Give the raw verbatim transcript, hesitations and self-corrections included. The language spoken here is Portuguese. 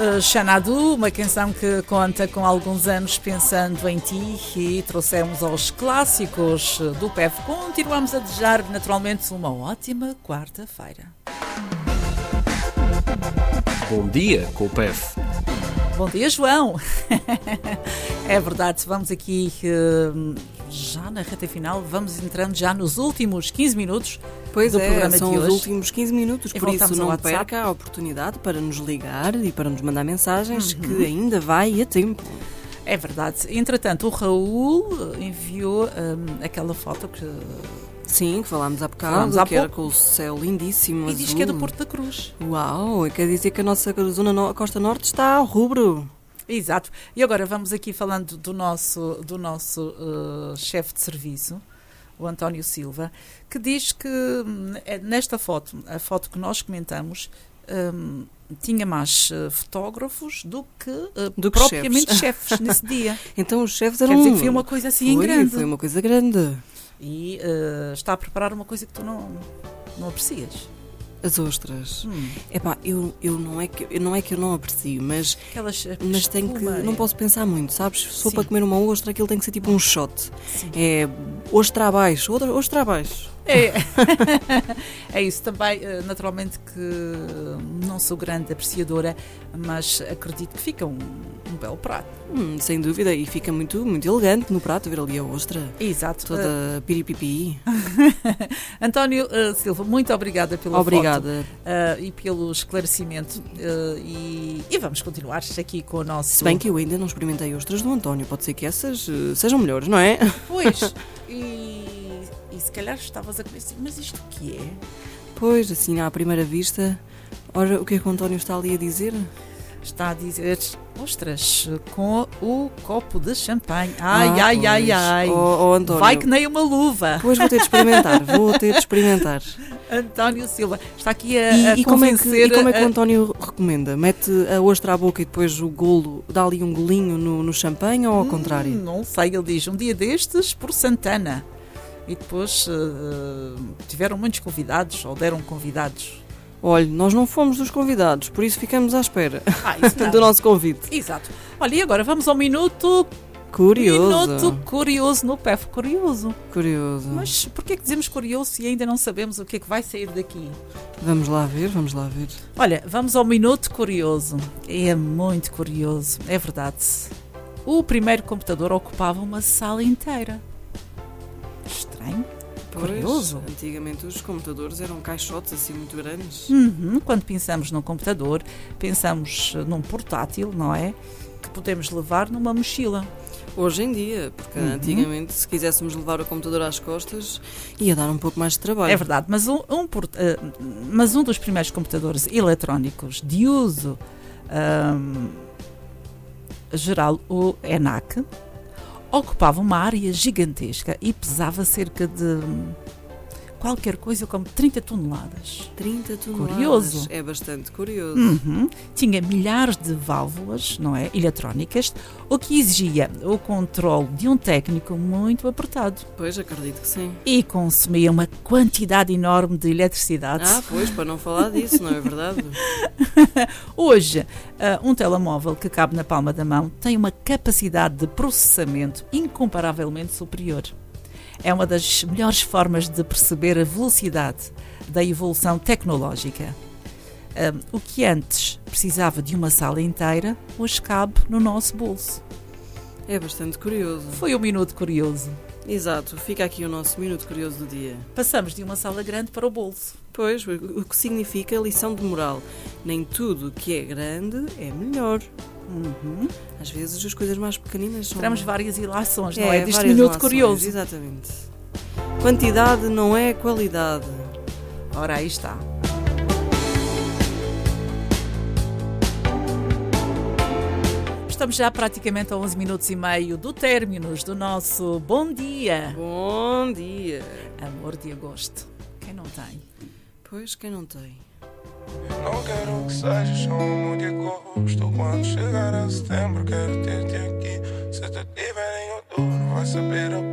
uh, Xanadu, uma canção que conta com alguns anos pensando em ti, e trouxemos aos clássicos do P E F. Continuamos a desejar naturalmente uma ótima quarta-feira. Bom dia com o P E F. Bom dia, João. É verdade, vamos aqui uh, já na reta final, vamos entrando já nos últimos quinze minutos pois do é, programa são de os hoje. últimos quinze minutos, E por isso não WhatsApp. perca a oportunidade para nos ligar e para nos mandar mensagens, Uhum. que ainda vai a tempo. É verdade. Entretanto, o Raul enviou um, aquela foto que... Sim, que falámos há bocado, Falámos há que era pouco. com o céu lindíssimo, E azul. diz que é do Porto da Cruz. Uau, quer dizer que a nossa zona no- a Costa Norte está ao rubro. Exato. E agora vamos aqui falando do nosso, do nosso uh, chefe de serviço, o António Silva, que diz que hum, é nesta foto, a foto que nós comentamos, hum, tinha mais uh, fotógrafos do que, uh, Do que propriamente chefes. chefes nesse dia. Então os chefes Quer eram... dizer que foi uma coisa assim em Foi, grande. Foi uma coisa grande. E uh, está a preparar uma coisa que tu não, não aprecias. As ostras. Hum, Epá, eu, eu não é que eu não é que eu não aprecio, mas aquelas, mas tenho que espuma, não é- posso pensar muito, sabes? Se for Sim. para comer uma ostra, aquilo tem que ser tipo um shot. Sim. É ostra abaixo, outra ostra abaixo. É, é isso também, eh, naturalmente que não sou grande apreciadora, mas acredito que fica um, um belo prato. Hum, sem dúvida, e fica muito, muito elegante no prato, ver ali a ostra, Exato. toda piripipi. António eh, Silva, muito obrigada pela Obrigada. foto eh, e pelo esclarecimento, eh, e, e vamos continuar aqui com o nosso... Se bem que eu ainda não experimentei ostras do António, pode ser que essas eh, sejam melhores, não é? Pois, e, e se calhar estavas a comer assim, mas isto o que é? Pois, assim, à primeira vista, ora, o que é que o António está ali a dizer? Está a dizer, ostras, com o copo de champanhe. Ai, Ah, ai, pois. ai, ai. Oh, oh, António. Vai que nem uma luva. Pois vou ter de experimentar, vou ter de experimentar. António Silva está aqui a, E, a e como é que, convencer... e como é que o a- António recomenda? Mete a ostra à boca e depois o golo, dá ali um golinho no, no champanhe ou ao Hum, contrário? Não sei, ele diz, um dia destes por Santana. E depois eh, tiveram muitos convidados, ou deram convidados. Olha, nós não fomos dos convidados, por isso ficamos à espera Ah, isso não. do nosso convite. Exato. Olha, e agora vamos ao minuto... Curioso. Minuto curioso no P E F. Curioso. Curioso. Mas porquê que dizemos curioso se ainda não sabemos o que é que vai sair daqui? Vamos lá ver, vamos lá ver. Olha, vamos ao minuto curioso. É muito curioso, é verdade. O primeiro computador ocupava uma sala inteira. Estranho. Curioso. Pois, antigamente os computadores eram caixotes assim muito grandes. Uhum. Quando pensamos num computador, pensamos num portátil, não é? Que podemos levar numa mochila. Hoje em dia, porque Uhum. antigamente se quiséssemos levar o computador às costas ia dar um pouco mais de trabalho. É verdade, mas um, um port- eh, mas um dos primeiros computadores eletrónicos de uso ahm, geral, o ENAC, ocupava uma área gigantesca e pesava cerca de qualquer coisa como trinta toneladas. trinta toneladas. Curioso. É bastante curioso. Uhum. Tinha milhares de válvulas, não é, eletrónicas, o que exigia o controle de um técnico muito apertado Pois, acredito que sim. e consumia uma quantidade enorme de eletricidade. Ah, pois, para não falar disso, não é verdade? Hoje, ah, um telemóvel que cabe na palma da mão tem uma capacidade de processamento incomparavelmente superior. É uma das melhores formas de perceber a velocidade da evolução tecnológica. Ah, o que antes precisava de uma sala inteira, hoje cabe no nosso bolso. É bastante curioso. Foi um minuto curioso. Exato, fica aqui o nosso minuto curioso do dia. Passamos de uma sala grande para o bolso. Pois, o que significa lição de moral. Nem tudo que é grande é melhor. Uhum. Às vezes as coisas mais pequeninas são... Teremos várias ilações, não é? Deste várias minuto relações, curioso. Exatamente. Quantidade não é qualidade. Ora, aí está. Estamos já praticamente a onze minutos e meio do término do nosso Bom Dia. Bom dia. Amor de agosto. Quem não tem? Pois, quem não tem? Não quero que sejas só um amor de agosto. Quando chegar a setembro quero ter-te aqui. Se te tiver em outubro vai saber a